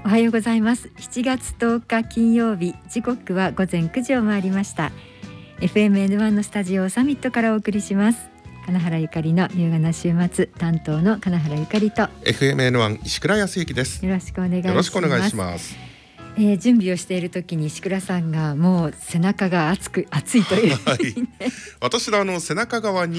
おはようございます。7月10日金曜日、時刻は午前9時を回りました。 FMN1 のスタジオサミットからお送りします。金原ゆかりの優雅な週末、担当の金原ゆかりと FMN1 石倉康之です。 よろしくお願いします。 よろしくお願いします。 準備をしている時に石倉さんがもう背中が熱いという、 はい、私の背中側に